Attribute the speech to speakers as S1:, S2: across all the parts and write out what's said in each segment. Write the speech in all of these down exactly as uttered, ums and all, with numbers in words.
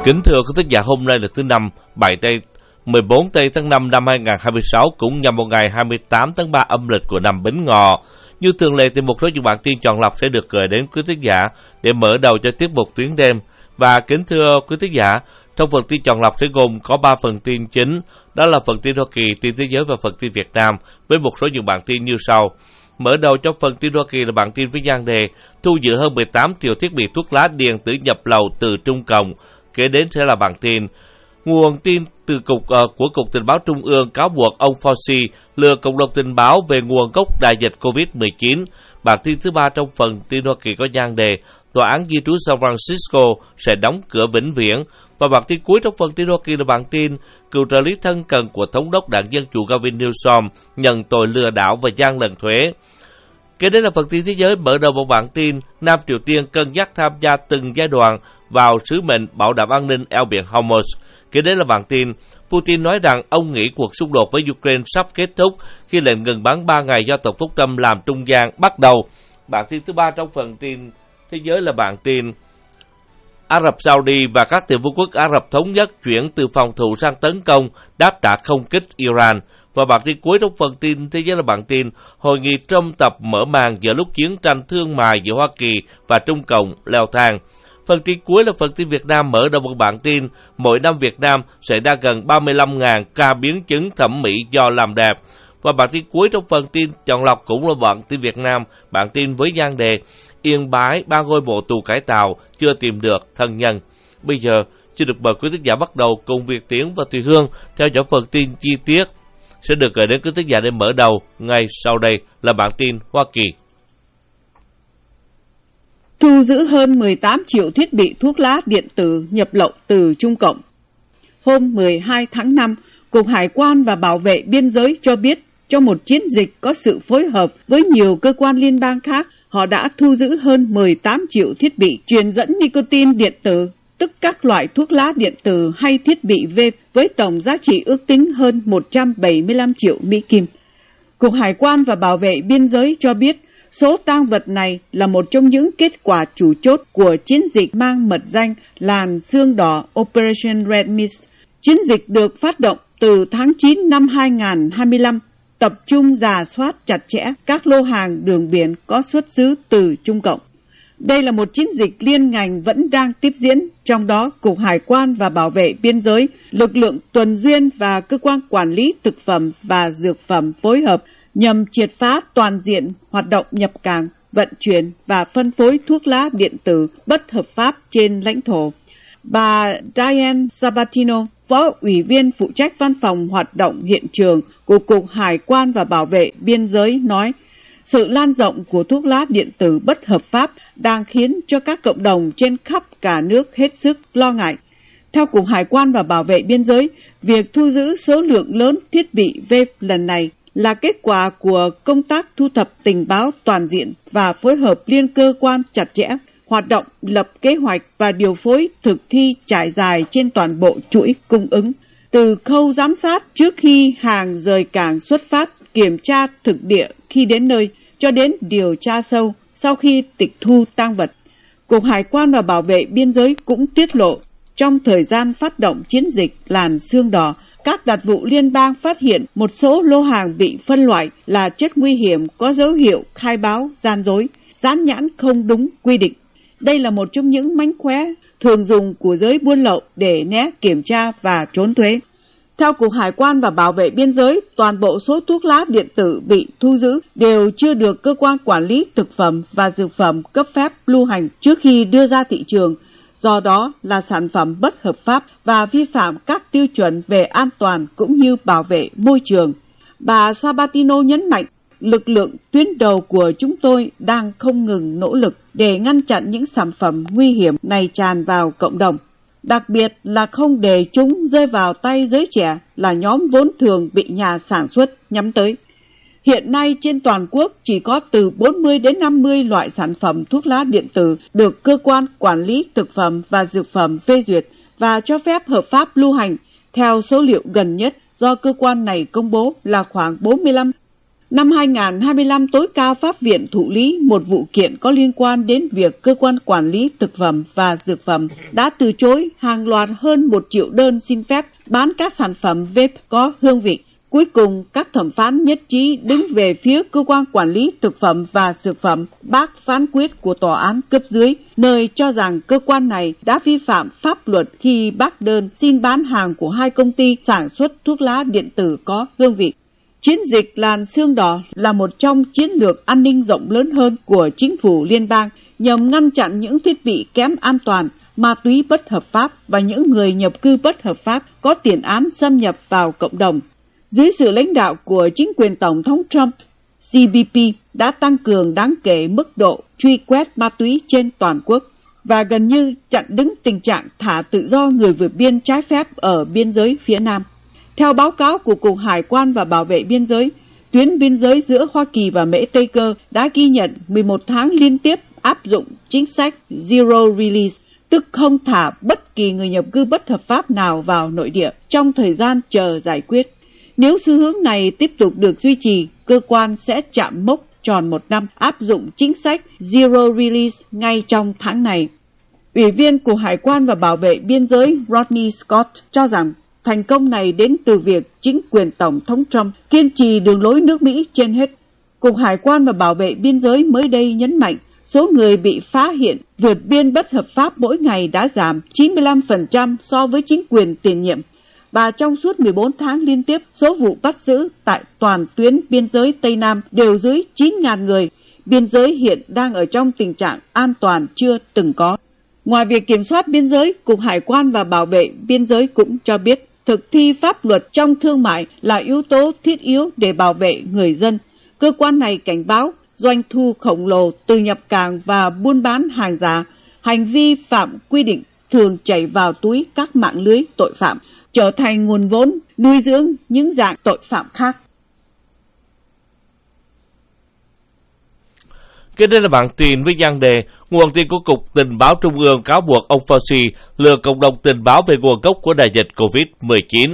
S1: Kính thưa quý thính giả, hôm nay là thứ năm, bảy tây, mười bốn tây tháng năm năm hai nghìn không trăm hai mươi sáu, cũng nhằm vào ngày hai mươi tám tháng ba âm lịch của năm Bính Ngọ. Như thường lệ thì một số những bản tin chọn lọc sẽ được gửi đến quý thính giả để mở đầu cho tiết mục Tuyến Đêm. Và kính thưa quý thính giả, trong phần tin chọn lọc sẽ gồm có ba phần tin chính, đó là phần tin Hoa Kỳ, tin thế giới và phần tin Việt Nam, với một số những bản tin như sau. Mở đầu trong phần tin Hoa Kỳ là bản tin với nhan đề thu giữ hơn mười tám triệu thiết bị thuốc lá điện tử nhập lậu từ Trung Cộng. Kế đến sẽ là bản tin nguồn tin từ cục uh, của Cục Tình báo Trung ương cáo buộc ông Fauci lừa cộng đồng tình báo về nguồn gốc đại dịch covid mười chín. Bản tin thứ ba trong phần tin Hoa Kỳ có nhan đề tòa án di trú San Francisco sẽ đóng cửa vĩnh viễn. Và bản tin cuối trong phần tin Hoa Kỳ là bản tin cựu trợ lý thân cận của thống đốc đảng Dân chủ Gavin Newsom nhận tội lừa đảo và gian lận thuế. Kế đến là phần tin thế giới, mở đầu một bản tin Nam Triều Tiên cân nhắc tham gia từng giai đoạn vào sứ mệnh bảo đảm an ninh eo biển Hormuz. Kế đến là bản tin Putin nói rằng ông nghĩ cuộc xung đột với Ukraine sắp kết thúc khi lệnh ngừng bắn ba ngày do Tổng thống Trump làm trung gian bắt đầu. Bản tin thứ ba trong phần tin thế giới là bản tin Ả Rập Saudi và các tiểu vương quốc Ả Rập Thống Nhất chuyển từ phòng thủ sang tấn công, đáp trả không kích Iran. Và bản tin cuối trong phần tin thế giới là bản tin Hội nghị Trump tập mở màn giữa lúc chiến tranh thương mại giữa Hoa Kỳ và Trung Cộng leo thang. Phần tin cuối là phần tin Việt Nam, mở đầu một bản tin mỗi năm Việt Nam xảy ra gần ba mươi lăm nghìn ca biến chứng thẩm mỹ do làm đẹp. Và bản tin cuối trong phần tin chọn lọc cũng là bản tin Việt Nam, bản tin với nhan đề Yên Bái ba ngôi mộ tù cải tạo chưa tìm được thân nhân. Bây giờ xin được mời quý thính giả bắt đầu cùng Việt Tiến và Thùy Hương theo dõi phần tin chi tiết sẽ được gửi đến quý thính giả để mở đầu. Ngay sau đây là bản tin Hoa Kỳ.
S2: Thu giữ hơn mười tám triệu thiết bị thuốc lá điện tử nhập lậu từ Trung Cộng. Hôm mười hai tháng năm, Cục Hải quan và Bảo vệ Biên giới cho biết trong một chiến dịch có sự phối hợp với nhiều cơ quan liên bang khác, họ đã thu giữ hơn mười tám triệu thiết bị truyền dẫn nicotine điện tử, tức các loại thuốc lá điện tử hay thiết bị vape với tổng giá trị ước tính hơn một trăm bảy mươi lăm triệu Mỹ Kim. Cục Hải quan và Bảo vệ Biên giới cho biết số tang vật này là một trong những kết quả chủ chốt của chiến dịch mang mật danh Làn Xương Đỏ Operation Red Mist. Chiến dịch được phát động từ tháng chín năm hai nghìn không trăm hai mươi lăm, tập trung rà soát chặt chẽ các lô hàng đường biển có xuất xứ từ Trung Cộng. Đây là một chiến dịch liên ngành vẫn đang tiếp diễn, trong đó Cục Hải quan và Bảo vệ Biên giới, lực lượng tuần duyên và cơ quan quản lý thực phẩm và dược phẩm phối hợp nhằm triệt phá toàn diện hoạt động nhập cảng, vận chuyển và phân phối thuốc lá điện tử bất hợp pháp trên lãnh thổ. Bà Diane Sabatino, Phó Ủy viên phụ trách văn phòng hoạt động hiện trường của Cục Hải quan và Bảo vệ Biên giới nói, sự lan rộng của thuốc lá điện tử bất hợp pháp đang khiến cho các cộng đồng trên khắp cả nước hết sức lo ngại. Theo Cục Hải quan và Bảo vệ Biên giới, việc thu giữ số lượng lớn thiết bị vape lần này là kết quả của công tác thu thập tình báo toàn diện và phối hợp liên cơ quan chặt chẽ, hoạt động lập kế hoạch và điều phối thực thi trải dài trên toàn bộ chuỗi cung ứng, từ khâu giám sát trước khi hàng rời cảng xuất phát, kiểm tra thực địa khi đến nơi, cho đến điều tra sâu sau khi tịch thu tang vật. Cục Hải quan và Bảo vệ Biên giới cũng tiết lộ, trong thời gian phát động chiến dịch Làn Xương Đỏ, các đặc vụ liên bang phát hiện một số lô hàng bị phân loại là chất nguy hiểm có dấu hiệu khai báo gian dối, dán nhãn không đúng quy định. Đây là một trong những mánh khóe thường dùng của giới buôn lậu để né kiểm tra và trốn thuế. Theo Cục Hải quan và Bảo vệ Biên giới, toàn bộ số thuốc lá điện tử bị thu giữ đều chưa được cơ quan quản lý thực phẩm và dược phẩm cấp phép lưu hành trước khi đưa ra thị trường, do đó là sản phẩm bất hợp pháp và vi phạm các tiêu chuẩn về an toàn cũng như bảo vệ môi trường. Bà Sabatino nhấn mạnh, lực lượng tuyến đầu của chúng tôi đang không ngừng nỗ lực để ngăn chặn những sản phẩm nguy hiểm này tràn vào cộng đồng, đặc biệt là không để chúng rơi vào tay giới trẻ là nhóm vốn thường bị nhà sản xuất nhắm tới. Hiện nay trên toàn quốc chỉ có từ bốn mươi đến năm mươi loại sản phẩm thuốc lá điện tử được cơ quan quản lý thực phẩm và dược phẩm phê duyệt và cho phép hợp pháp lưu hành. Theo số liệu gần nhất do cơ quan này công bố là khoảng bốn mươi lăm. Năm hai nghìn không trăm hai mươi lăm, tối cao pháp viện thụ lý một vụ kiện có liên quan đến việc cơ quan quản lý thực phẩm và dược phẩm đã từ chối hàng loạt hơn một triệu đơn xin phép bán các sản phẩm vape có hương vị. Cuối cùng, các thẩm phán nhất trí đứng về phía cơ quan quản lý thực phẩm và dược phẩm bác phán quyết của tòa án cấp dưới, nơi cho rằng cơ quan này đã vi phạm pháp luật khi bác đơn xin bán hàng của hai công ty sản xuất thuốc lá điện tử có hương vị. Chiến dịch làn xương đỏ là một trong chiến lược an ninh rộng lớn hơn của chính phủ liên bang nhằm ngăn chặn những thiết bị kém an toàn, ma túy bất hợp pháp và những người nhập cư bất hợp pháp có tiền án xâm nhập vào cộng đồng. Dưới sự lãnh đạo của chính quyền Tổng thống Trump, C B P đã tăng cường đáng kể mức độ truy quét ma túy trên toàn quốc và gần như chặn đứng tình trạng thả tự do người vượt biên trái phép ở biên giới phía Nam. Theo báo cáo của Cục Hải quan và Bảo vệ Biên giới, tuyến biên giới giữa Hoa Kỳ và Mễ Tây Cơ đã ghi nhận mười một tháng liên tiếp áp dụng chính sách Zero Release, tức không thả bất kỳ người nhập cư bất hợp pháp nào vào nội địa trong thời gian chờ giải quyết. Nếu xu hướng này tiếp tục được duy trì, cơ quan sẽ chạm mốc tròn một năm áp dụng chính sách Zero Release ngay trong tháng này. Ủy viên Cục Hải quan và Bảo vệ Biên giới Rodney Scott cho rằng thành công này đến từ việc chính quyền Tổng thống Trump kiên trì đường lối nước Mỹ trên hết. Cục Hải quan và Bảo vệ Biên giới mới đây nhấn mạnh số người bị phát hiện vượt biên bất hợp pháp mỗi ngày đã giảm chín mươi lăm phần trăm so với chính quyền tiền nhiệm. Và trong suốt mười bốn tháng liên tiếp, số vụ bắt giữ tại toàn tuyến biên giới Tây Nam đều dưới chín nghìn người. Biên giới hiện đang ở trong tình trạng an toàn chưa từng có. Ngoài việc kiểm soát biên giới, Cục Hải quan và Bảo vệ Biên giới cũng cho biết thực thi pháp luật trong thương mại là yếu tố thiết yếu để bảo vệ người dân. Cơ quan này cảnh báo doanh thu khổng lồ từ nhập cảng và buôn bán hàng giả, hành vi phạm quy định thường chảy vào túi các mạng lưới tội phạm, trở thành nguồn vốn nuôi dưỡng những dạng tội phạm khác.
S1: Kế đến là bản tin với nhan đề nguồn tin của Cục Tình báo Trung ương cáo buộc ông Fauci lừa cộng đồng tình báo về nguồn gốc của đại dịch covid mười chín.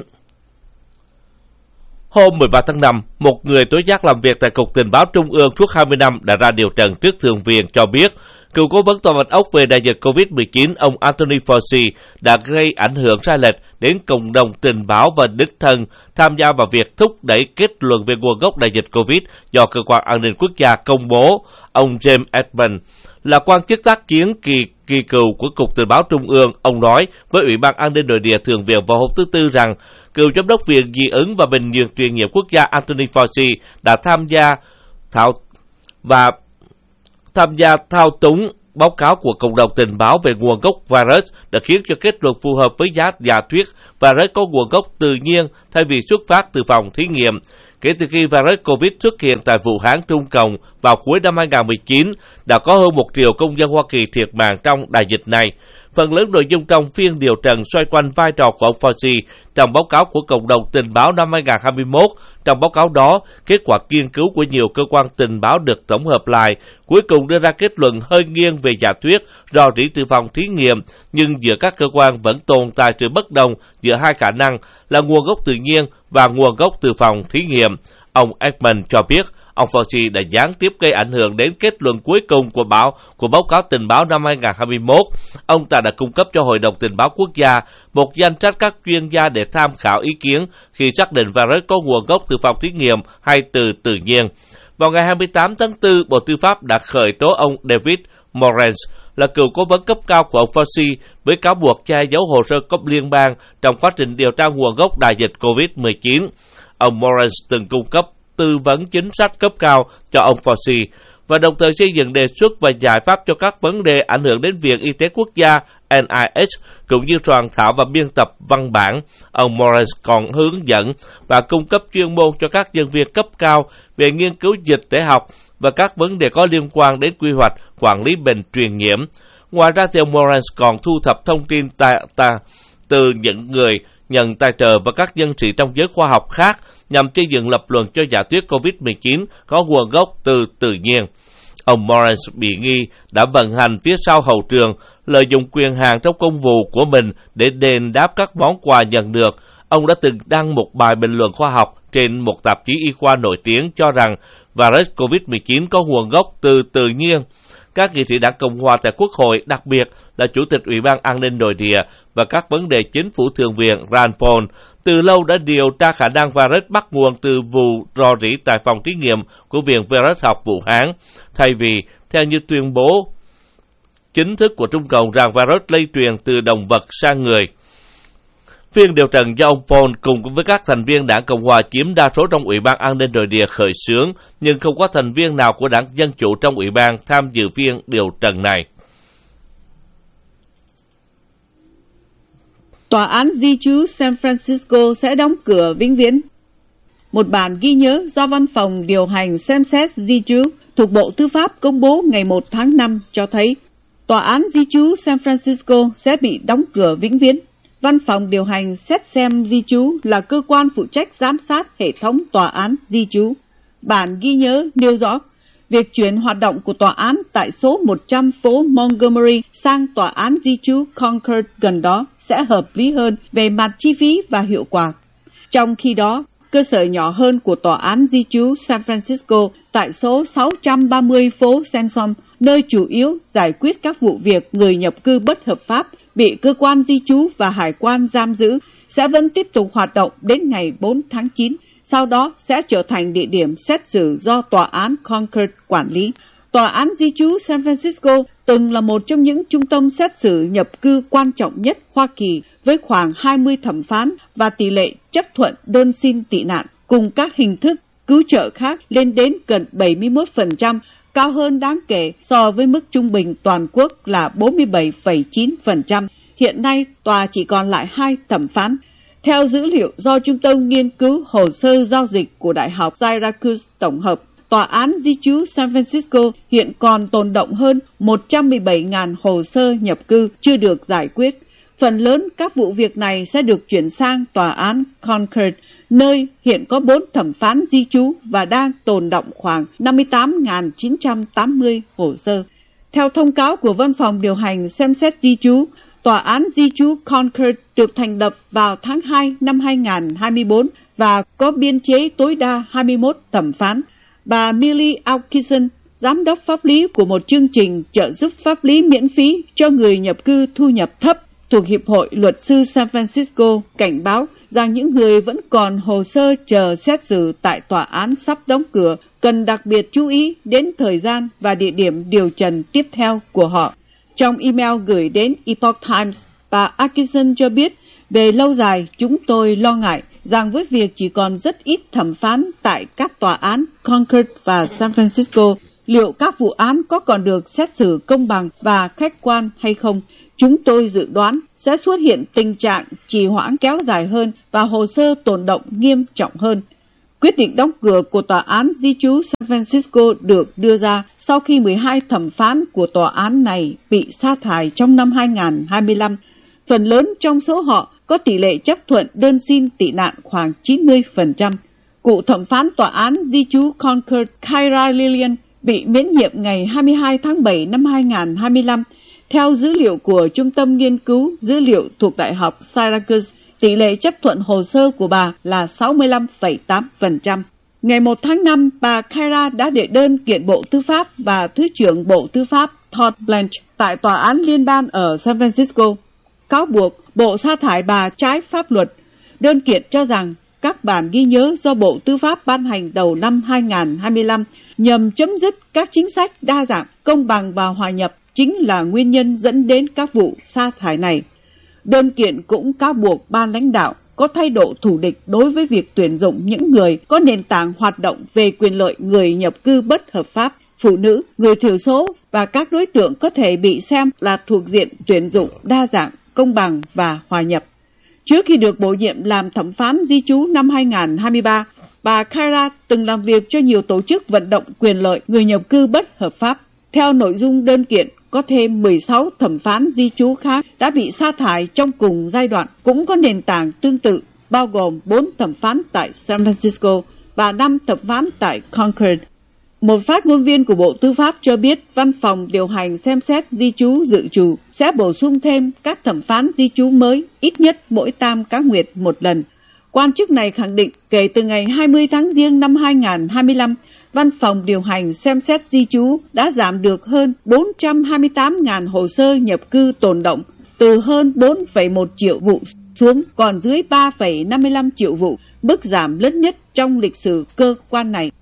S1: Hôm mười ba tháng năm, một người tố giác làm việc tại Cục Tình báo Trung ương suốt hai mươi năm đã ra điều trần trước thượng viện cho biết cựu cố vấn Tòa Bạch Ốc về đại dịch covid mười chín ông Anthony Fauci đã gây ảnh hưởng sai lệch đến cộng đồng tình báo và đích thân tham gia vào việc thúc đẩy kết luận về nguồn gốc đại dịch Covid do Cơ quan An ninh Quốc gia công bố. Ông James Edmund là quan chức tác chiến kỳ kỳ cựu của Cục Tình báo Trung ương. Ông nói với Ủy ban An ninh Nội địa Thượng viện vào hôm thứ Tư rằng cựu giám đốc Viện Dị ứng và Bệnh viện Truyền nhiễm Quốc gia Anthony Fauci đã tham gia thảo và tham gia thao túng báo cáo của cộng đồng tình báo về nguồn gốc virus đã khiến cho kết luận phù hợp với giá giả thuyết virus có nguồn gốc tự nhiên thay vì xuất phát từ phòng thí nghiệm. Kể từ khi virus Covid xuất hiện tại Vũ Hán, Trung Cộng vào cuối năm hai nghìn không trăm mười chín, đã có hơn một triệu công dân Hoa Kỳ thiệt mạng trong đại dịch này. Phần lớn nội dung trong phiên điều trần xoay quanh vai trò của ông Fauci trong báo cáo của cộng đồng tình báo năm hai nghìn không trăm hai mươi mốt. Trong báo cáo đó, kết quả nghiên cứu của nhiều cơ quan tình báo được tổng hợp lại, cuối cùng đưa ra kết luận hơi nghiêng về giả thuyết rò rỉ từ phòng thí nghiệm, nhưng giữa các cơ quan vẫn tồn tại sự bất đồng giữa hai khả năng là nguồn gốc tự nhiên và nguồn gốc từ phòng thí nghiệm. Ông Ekman cho biết, ông Fauci đã gián tiếp gây ảnh hưởng đến kết luận cuối cùng của báo của báo cáo tình báo năm hai nghìn không trăm hai mươi mốt. Ông ta đã cung cấp cho Hội đồng Tình báo Quốc gia một danh sách các chuyên gia để tham khảo ý kiến khi xác định virus có nguồn gốc từ phòng thí nghiệm hay từ tự nhiên. Vào ngày hai mươi tám tháng tư, Bộ Tư pháp đã khởi tố ông David Morens là cựu cố vấn cấp cao của ông Fauci với cáo buộc che giấu hồ sơ cấp liên bang trong quá trình điều tra nguồn gốc đại dịch covid mười chín. Ông Morens từng cung cấp tư vấn chính sách cấp cao cho ông Fauci và đồng thời xây dựng đề xuất và giải pháp cho các vấn đề ảnh hưởng đến Viện Y tế Quốc gia N I H cũng như soạn thảo và biên tập văn bản. Ông Morris còn hướng dẫn và cung cấp chuyên môn cho các nhân viên cấp cao về nghiên cứu dịch tễ học và các vấn đề có liên quan đến quy hoạch quản lý bệnh truyền nhiễm. Ngoài ra thì ông Morris còn thu thập thông tin ta, ta, từ những người nhận tài trợ và các nhân sĩ trong giới khoa học khác nhằm xây dựng lập luận cho giả thuyết covid mười chín có nguồn gốc từ tự nhiên. Ông Morris bị nghi đã vận hành phía sau hậu trường, lợi dụng quyền hạn trong công vụ của mình để đền đáp các món quà nhận được. Ông đã từng đăng một bài bình luận khoa học trên một tạp chí y khoa nổi tiếng cho rằng virus covid mười chín có nguồn gốc từ tự nhiên. Các nghị sĩ đảng Cộng hòa tại Quốc hội, đặc biệt là Chủ tịch Ủy ban An ninh Nội địa và các vấn đề chính phủ Thượng viện Rand Paul, từ lâu đã điều tra khả năng virus bắt nguồn từ vụ rò rỉ tại phòng thí nghiệm của Viện Virus học Vũ Hán, thay vì, theo như tuyên bố chính thức của Trung Cộng rằng virus lây truyền từ động vật sang người. Phiên điều trần do ông Paul cùng với các thành viên đảng Cộng hòa chiếm đa số trong Ủy ban An ninh Nội địa khởi xướng, nhưng không có thành viên nào của đảng Dân chủ trong Ủy ban tham dự phiên điều trần này.
S2: Tòa án di trú San Francisco sẽ đóng cửa vĩnh viễn. Một bản ghi nhớ do Văn phòng điều hành xem xét di trú thuộc Bộ Tư pháp công bố ngày một tháng năm cho thấy Tòa án di trú San Francisco sẽ bị đóng cửa vĩnh viễn. Văn phòng điều hành xét xem di trú là cơ quan phụ trách giám sát hệ thống tòa án di trú. Bản ghi nhớ nêu rõ, việc chuyển hoạt động của tòa án tại số một trăm phố Montgomery sang tòa án di trú Concord gần đó sẽ hợp lý hơn về mặt chi phí và hiệu quả. Trong khi đó, cơ sở nhỏ hơn của tòa án di trú San Francisco tại số sáu trăm ba mươi phố Sansom, nơi chủ yếu giải quyết các vụ việc người nhập cư bất hợp pháp bị cơ quan di trú và hải quan giam giữ, sẽ vẫn tiếp tục hoạt động đến ngày bốn tháng chín, sau đó sẽ trở thành địa điểm xét xử do tòa án Concord quản lý. Tòa án di trú San Francisco từng là một trong những trung tâm xét xử nhập cư quan trọng nhất Hoa Kỳ, với khoảng hai mươi thẩm phán và tỷ lệ chấp thuận đơn xin tị nạn cùng các hình thức cứu trợ khác lên đến gần bảy mươi mốt phần trăm, cao hơn đáng kể so với mức trung bình toàn quốc là bốn mươi bảy phẩy chín phần trăm. Hiện nay, tòa chỉ còn lại hai thẩm phán. Theo dữ liệu do Trung tâm Nghiên cứu Hồ sơ Giao dịch của Đại học Syracuse tổng hợp, Tòa án di trú San Francisco hiện còn tồn động hơn một trăm mười bảy nghìn hồ sơ nhập cư chưa được giải quyết. Phần lớn các vụ việc này sẽ được chuyển sang Tòa án Concord, nơi hiện có bốn thẩm phán di trú và đang tồn động khoảng năm mươi tám nghìn chín trăm tám mươi hồ sơ. Theo thông cáo của Văn phòng điều hành xem xét di trú, Tòa án di trú Concord được thành lập vào tháng hai năm hai nghìn không trăm hai mươi tư và có biên chế tối đa hai mươi mốt thẩm phán. Bà Millie Atkinson, giám đốc pháp lý của một chương trình trợ giúp pháp lý miễn phí cho người nhập cư thu nhập thấp thuộc Hiệp hội Luật sư San Francisco, cảnh báo rằng những người vẫn còn hồ sơ chờ xét xử tại tòa án sắp đóng cửa cần đặc biệt chú ý đến thời gian và địa điểm điều trần tiếp theo của họ. Trong email gửi đến Epoch Times, bà Atkinson cho biết, về lâu dài chúng tôi lo ngại rằng với việc chỉ còn rất ít thẩm phán tại các tòa án Concord và San Francisco, liệu các vụ án có còn được xét xử công bằng và khách quan hay không? Chúng tôi dự đoán sẽ xuất hiện tình trạng trì hoãn kéo dài hơn và hồ sơ tồn động nghiêm trọng hơn. Quyết định đóng cửa của tòa án di trú San Francisco được đưa ra sau khi mười hai thẩm phán của tòa án này bị sa thải trong năm hai nghìn không trăm hai mươi lăm. Phần lớn trong số họ có tỷ lệ chấp thuận đơn xin tị nạn khoảng chín mươi phần trăm. Cựu thẩm phán tòa án di trú Concord Kyra Lillian bị miễn nhiệm ngày hai mươi hai tháng bảy năm hai nghìn không trăm hai mươi lăm. Theo dữ liệu của Trung tâm Nghiên cứu Dữ liệu thuộc Đại học Syracuse, tỷ lệ chấp thuận hồ sơ của bà là sáu mươi lăm phẩy tám phần trăm. Ngày một tháng năm, bà Kyra đã đệ đơn kiện Bộ Tư pháp và Thứ trưởng Bộ Tư pháp Todd Blanche tại Tòa án Liên bang ở San Francisco, cáo buộc Bộ sa thải bà trái pháp luật. Đơn kiện cho rằng các bản ghi nhớ do Bộ Tư pháp ban hành đầu năm hai nghìn không trăm hai mươi lăm nhằm chấm dứt các chính sách đa dạng, công bằng và hòa nhập chính là nguyên nhân dẫn đến các vụ sa thải này. Đơn kiện cũng cáo buộc ban lãnh đạo có thái độ thù địch đối với việc tuyển dụng những người có nền tảng hoạt động về quyền lợi người nhập cư bất hợp pháp, phụ nữ, người thiểu số và các đối tượng có thể bị xem là thuộc diện tuyển dụng đa dạng, công bằng và hòa nhập. Trước khi được bổ nhiệm làm thẩm phán di trú năm hai nghìn không trăm hai mươi ba, bà Kyra từng làm việc cho nhiều tổ chức vận động quyền lợi người nhập cư bất hợp pháp. Theo nội dung đơn kiện, có thêm mười sáu thẩm phán di trú khác đã bị sa thải trong cùng giai đoạn, cũng có nền tảng tương tự, bao gồm bốn thẩm phán tại San Francisco và năm thẩm phán tại Concord. Một phát ngôn viên của Bộ Tư pháp cho biết văn phòng điều hành xem xét di trú dự trù sẽ bổ sung thêm các thẩm phán di trú mới ít nhất mỗi tam cá nguyệt một lần. Quan chức này khẳng định Kể từ ngày hai mươi tháng Giêng năm hai nghìn không trăm hai mươi lăm, Văn phòng điều hành xem xét di trú đã giảm được hơn bốn trăm hai mươi tám nghìn hồ sơ nhập cư tồn động, từ hơn bốn phẩy một triệu vụ xuống còn dưới ba phẩy năm mươi lăm triệu vụ, mức giảm lớn nhất trong lịch sử cơ quan này.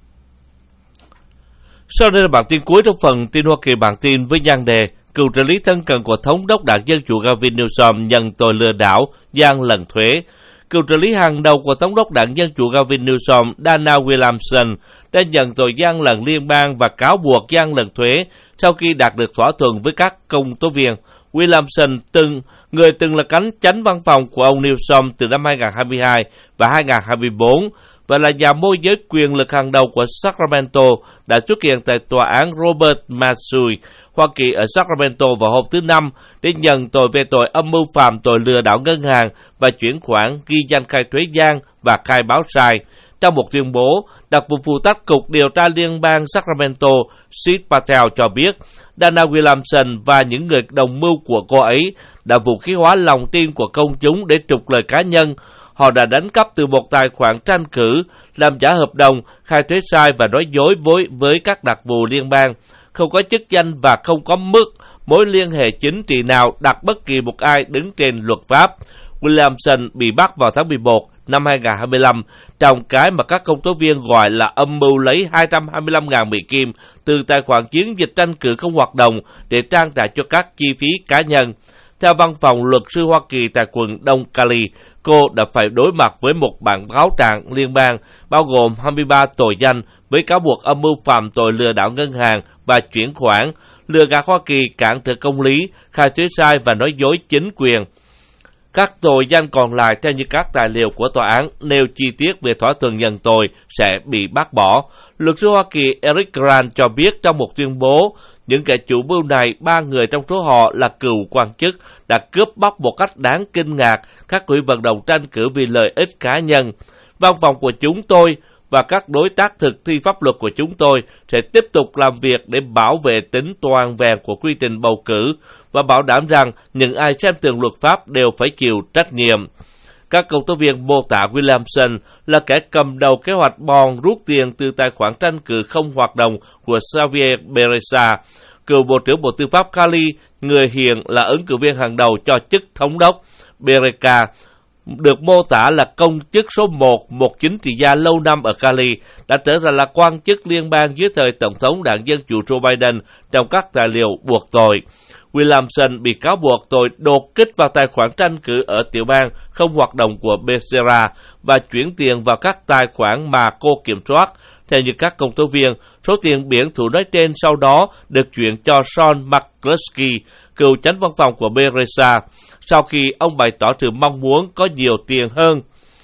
S1: Sau đây là bản tin cuối trong phần tin Hoa Kỳ, bản tin với nhan đề cựu trợ lý thân cận của thống đốc đảng Dân Chủ Gavin Newsom nhận tội lừa đảo, gian lận thuế. Cựu trợ lý hàng đầu của thống đốc đảng Dân Chủ Gavin Newsom, Dana Williamson, đã nhận tội gian lận liên bang và cáo buộc gian lận thuế sau khi đạt được thỏa thuận với các công tố viên. Williamson, từng người từng là cánh chánh văn phòng của ông Newsom từ năm hai nghìn không trăm hai mươi hai và hai nghìn không trăm hai mươi bốn, và là nhà môi giới quyền lực hàng đầu của Sacramento, đã xuất hiện tại tòa án Robert Masui, Hoa Kỳ ở Sacramento vào hôm thứ Năm để nhận tội về tội âm mưu phạm tội lừa đảo ngân hàng và chuyển khoản, ghi danh khai thuế gian và khai báo sai. Trong một tuyên bố, đặc vụ phụ trách Cục Điều tra Liên bang Sacramento, Sid Patel cho biết, Dana Williamson và những người đồng mưu của cô ấy đã vũ khí hóa lòng tin của công chúng để trục lợi cá nhân. Họ đã đánh cắp từ một tài khoản tranh cử, làm giả hợp đồng, khai thuế sai và nói dối với, với các đặc vụ liên bang, không có chức danh và không có mức mối liên hệ chính trị nào đặt bất kỳ một ai đứng trên luật pháp. Williamson bị bắt vào tháng mười một năm hai nghìn không trăm hai mươi lăm trong cái mà các công tố viên gọi là âm mưu lấy hai trăm hai mươi lăm nghìn Mỹ Kim từ tài khoản chiến dịch tranh cử không hoạt động để trang trải cho các chi phí cá nhân. Theo văn phòng luật sư Hoa Kỳ tại quận Đông Cali, cô đã phải đối mặt với một bản cáo trạng liên bang bao gồm hai mươi ba tội danh với cáo buộc âm mưu phạm tội lừa đảo ngân hàng và chuyển khoản, lừa gạt Hoa Kỳ, cản trở công lý, khai thuế sai và nói dối chính quyền. Các tội danh còn lại, theo như các tài liệu của tòa án nêu chi tiết về thỏa thuận nhận tội, sẽ bị bác bỏ. Luật sư Hoa Kỳ Eric Grant cho biết trong một tuyên bố, những kẻ chủ mưu này, ba người trong số họ là cựu quan chức, đã cướp bóc một cách đáng kinh ngạc các quỹ vận động tranh cử vì lợi ích cá nhân. Văn phòng của chúng tôi và các đối tác thực thi pháp luật của chúng tôi sẽ tiếp tục làm việc để bảo vệ tính toàn vẹn của quy trình bầu cử và bảo đảm rằng những ai xem thường luật pháp đều phải chịu trách nhiệm. Các công tố viên mô tả Williamson là kẻ cầm đầu kế hoạch bòn rút tiền từ tài khoản tranh cử không hoạt động của Xavier Becerra, cựu Bộ trưởng Bộ Tư pháp Cali, người hiện là ứng cử viên hàng đầu cho chức thống đốc. Becerra được mô tả là công chức số một, một chính trị gia lâu năm ở Cali, đã trở thành là quan chức liên bang dưới thời Tổng thống đảng Dân Chủ Joe Biden trong các tài liệu buộc tội. Williamson bị cáo buộc tội đột kích vào tài khoản tranh cử ở tiểu bang không hoạt động của Becerra và chuyển tiền vào các tài khoản mà cô kiểm soát. Theo như các công tố viên, số tiền biển thủ nói trên sau đó được chuyển cho Sean McCluskey, cựu chánh văn phòng của Becerra, sau khi ông bày tỏ sự mong muốn có nhiều tiền hơn.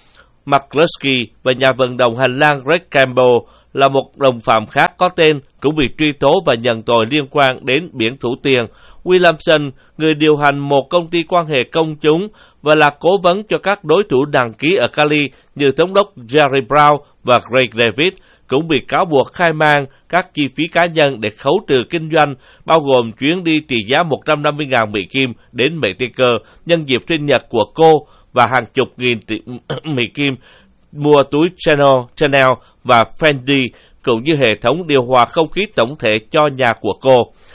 S1: McCluskey và nhà vận động hành lang Greg Campbell là một đồng phạm khác có tên cũng bị truy tố và nhận tội liên quan đến biển thủ tiền. Williamson, người điều hành một công ty quan hệ công chúng và là cố vấn cho các đối thủ đăng ký ở Cali như thống đốc Jerry Brown và Greg David, cũng bị cáo buộc khai mang các chi phí cá nhân để khấu trừ kinh doanh, bao gồm chuyến đi trị giá một trăm năm mươi nghìn Mỹ Kim đến Mexico nhân dịp sinh nhật của cô và hàng chục nghìn Mỹ Kim mua túi Chanel, Chanel và Fendi, cũng như hệ thống điều hòa không khí tổng thể cho nhà của cô.